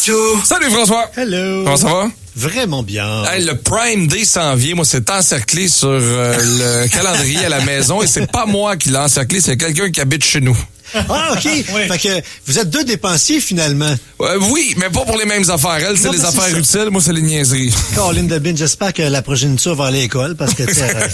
partout. Salut François. Hello. Comment ça va? Vraiment bien. Hey, le Prime Day s'en vient. Moi, c'est encerclé sur le calendrier à la maison et c'est pas moi qui l'ai encerclé, c'est quelqu'un qui habite chez nous. Ah, OK. Oui. Fait que vous êtes deux dépensiers, finalement. Oui, mais pas pour les mêmes affaires. Elle, c'est les affaires utiles. Moi, c'est les niaiseries. Caroline Debine, j'espère que la progéniture va aller à l'école parce que,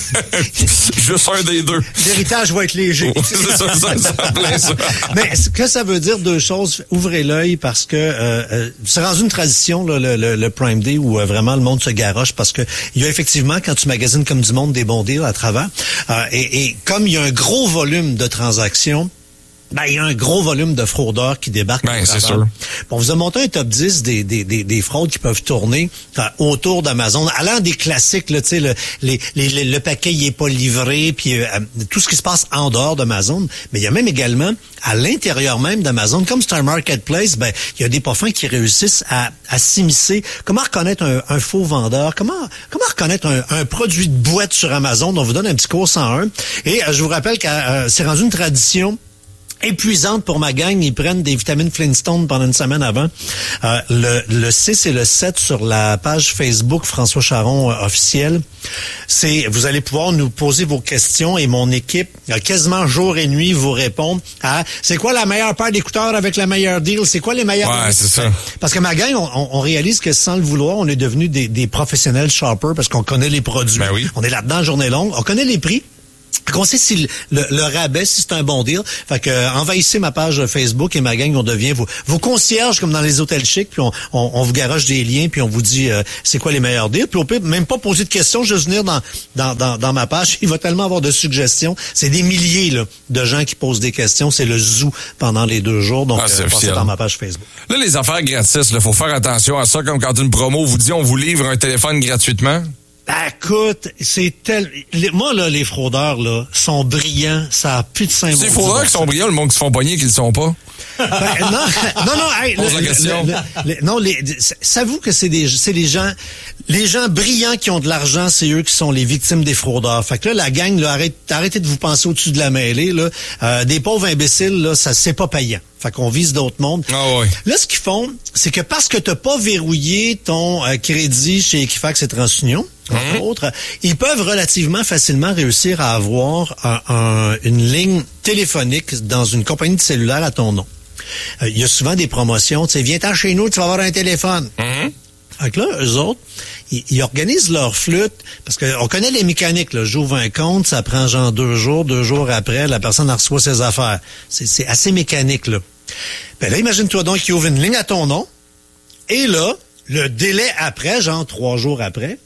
juste un des deux. L'héritage va être léger. C'est ça, plein ça. Mais ce que ça veut dire, deux choses. Ouvrez l'œil parce que c'est rendu une tradition, là, le Prime Day, où vraiment le monde se garoche parce que il y a effectivement, quand tu magasines comme du monde, des bons deals à travers. Et comme il y a un gros volume de transactions, il y a un gros volume de fraudeurs qui débarquent. C'est sûr. On vous a monté un top 10 des fraudes qui peuvent tourner autour d'Amazon, allant des classiques, là, tu sais, le paquet il est pas livré, puis tout ce qui se passe en dehors d'Amazon. Mais il y a même également, à l'intérieur même d'Amazon, comme c'est un marketplace, il y a des parfums qui réussissent à s'immiscer. Comment reconnaître un faux vendeur? Comment reconnaître un produit de boîte sur Amazon? On vous donne un petit cours 101. Et je vous rappelle que c'est rendu une tradition épuisante pour ma gang. Ils prennent des vitamines Flintstone pendant une semaine avant. Le 6 et le 7 sur la page Facebook François Charon officiel. Vous allez pouvoir nous poser vos questions et mon équipe, quasiment jour et nuit, vous répond à c'est quoi la meilleure paire d'écouteurs avec la meilleure deal? C'est quoi les meilleurs? Ouais, c'est ça. Parce que ma gang, on réalise que sans le vouloir, on est devenu des professionnels shoppers parce qu'on connaît les produits. Ben oui. On est là-dedans journée longue. On connaît les prix. On sait si le rabais, si c'est un bon deal. Fait que envahissez ma page Facebook et ma gang, on devient vos concierges comme dans les hôtels chics, puis on vous garoche des liens, puis on vous dit c'est quoi les meilleurs deals. Puis on peut même pas poser de questions, juste venir dans ma page. Il va tellement avoir de suggestions. C'est des milliers là, de gens qui posent des questions. C'est le zoo pendant les 2 jours. Donc passez dans ma page Facebook. Là, les affaires gratis, il faut faire attention à ça, comme quand une promo vous dit on vous livre un téléphone gratuitement. Écoute, moi, là, les fraudeurs, là, sont brillants. Ça a plus de symbole. C'est les fraudeurs qui sont brillants, le monde qui se font pogner, qui le sont pas. Non, hey, pose la question. Savez-vous que c'est les gens brillants qui ont de l'argent, c'est eux qui sont les victimes des fraudeurs. Fait que là, la gang, là, arrêtez de vous penser au-dessus de la mêlée, là. Des pauvres imbéciles, là, c'est pas payant. Fait qu'on vise d'autres mondes. Ah oui. Là, ce qu'ils font, c'est que parce que t'as pas verrouillé ton crédit chez Equifax et TransUnion, entre autres, ils peuvent relativement facilement réussir à avoir une ligne téléphonique dans une compagnie de cellulaire à ton nom. Il y a souvent des promotions, tu sais, viens-t'en chez nous, tu vas avoir un téléphone. Fait que là, eux autres, ils organisent leur flûte, parce que on connaît les mécaniques, là. J'ouvre un compte, ça prend genre 2 jours. 2 jours après, la personne en reçoit ses affaires. C'est assez mécanique, là. Ben là, imagine-toi donc qu'il ouvre une ligne à ton nom, et là, le délai après, genre 3 jours après,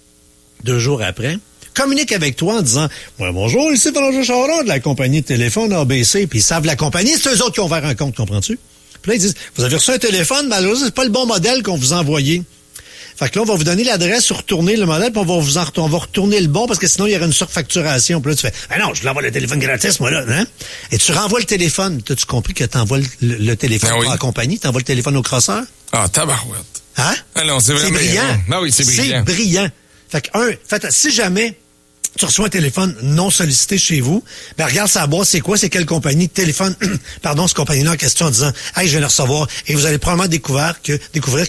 2 jours après, communique avec toi en disant « Ouais, bonjour, ici François Charon de la compagnie de téléphone ABC. » Puis ils savent la compagnie, c'est eux autres qui ont ouvert un compte, comprends-tu? Puis là, ils disent « Vous avez reçu un téléphone, malheureusement, c'est pas le bon modèle qu'on vous a envoyé. » Fait que là, on va vous donner l'adresse, retourner le modèle, puis on va retourner le bon, parce que sinon, il y aurait une surfacturation. Puis là, tu fais « Ah non, je l'envoie le téléphone gratis, moi, là. » Hein? Et tu renvoies le téléphone. T'as-tu compris que t'envoies le téléphone à la compagnie? T'envoies le téléphone au crosseur? Ah, tabarouette. Hein? Ah non, c'est vraiment brillant. Ah oui, c'est brillant. C'est brillant. Fait que, si jamais tu reçois un téléphone non sollicité chez vous, ben regarde sa boîte, c'est quoi, c'est quelle compagnie de téléphone, pardon, cette compagnie-là en question en disant « Hey, je viens de le recevoir » et vous allez probablement découvrir qu'il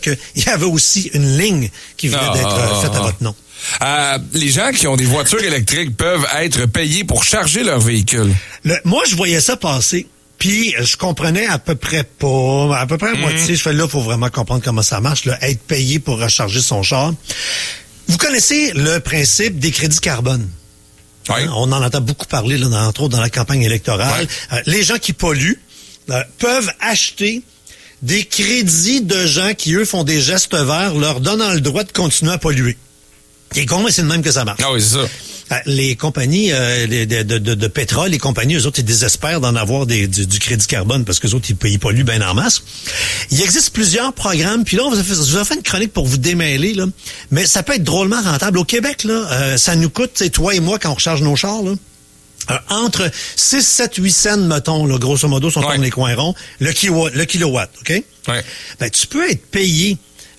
y avait aussi une ligne qui venait d'être faite à votre nom. Les gens qui ont des voitures électriques peuvent être payés pour charger leur véhicule. Moi, je voyais ça passer. Puis, je comprenais à peu près à moitié. Je fais là, faut vraiment comprendre comment ça marche, là, être payé pour recharger son char. Vous connaissez le principe des crédits carbone. Oui. On en entend beaucoup parler, là, entre autres, dans la campagne électorale. Ouais. Les gens qui polluent peuvent acheter des crédits de gens qui, eux, font des gestes verts, leur donnant le droit de continuer à polluer. C'est con, mais c'est de même que ça marche. Ah oui, c'est ça. Les compagnies de pétrole, les compagnies, eux autres, ils désespèrent d'en avoir du crédit carbone parce que eux autres, ils polluent bien en masse. Il existe plusieurs programmes, puis là, je vous ai fait une chronique pour vous démêler, là. Mais ça peut être drôlement rentable. Au Québec, là, ça nous coûte, toi et moi, quand on recharge nos chars, là, entre 6, 7, 8 cents, mettons, là, grosso modo, si on tourne les coins ronds, le kilowatt, OK? Ouais. Ben, tu peux être payé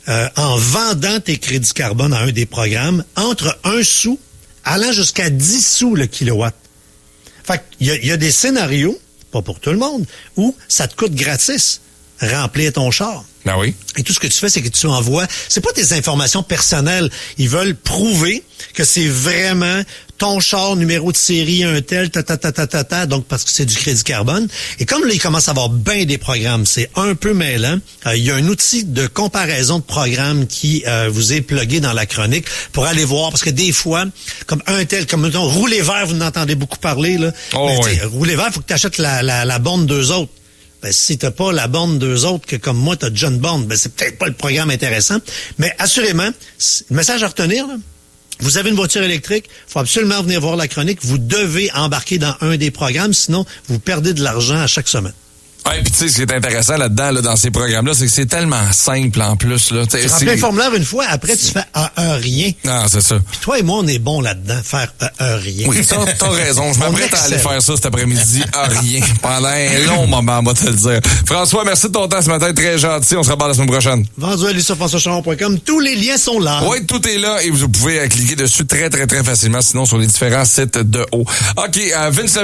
en vendant tes crédits carbone à un des programmes entre 1 sou allant jusqu'à 10 sous le kilowatt. Fait qu'il y a des scénarios, pas pour tout le monde, où ça te coûte gratis remplir ton char. Ben oui. Et tout ce que tu fais, c'est que tu envoies, c'est pas tes informations personnelles. Ils veulent prouver que c'est vraiment ton char, numéro de série, un tel, donc parce que c'est du crédit carbone. Et comme là, il commence à avoir bien des programmes, c'est un peu mêlant. Il y a un outil de comparaison de programmes qui vous est plugué dans la chronique pour aller voir, parce que des fois, comme un tel, comme mettons, rouler vert, vous en entendez beaucoup parler, là. Oui. Rouler vert, il faut que tu achètes la borne 2 autres. Ben, si t'as pas la borne 2 autres, que comme moi, t'as déjà une borne, ben, c'est peut-être pas le programme intéressant. Mais assurément, le message à retenir, là, vous avez une voiture électrique, il faut absolument venir voir la chronique. Vous devez embarquer dans un des programmes, sinon vous perdez de l'argent à chaque semaine. Ouais, puis tu sais, ce qui est intéressant là-dedans, là, dans ces programmes-là, c'est que c'est tellement simple en plus. Là. Tu remplis un formulaire une fois, après tu fais un rien. Ah, c'est ça. Puis toi et moi, on est bons là-dedans, faire un rien. Oui, t'as raison. Je m'apprête à aller faire ça cet après-midi, un rien, pendant un long moment, on va te le dire. François, merci de ton temps ce matin, très gentil. On se reparle la semaine prochaine. Vendu à françoischaron.com. Tous les liens sont là. Oui, tout est là et vous pouvez cliquer dessus très, très, très facilement, sinon sur les différents sites de haut. OK, Vince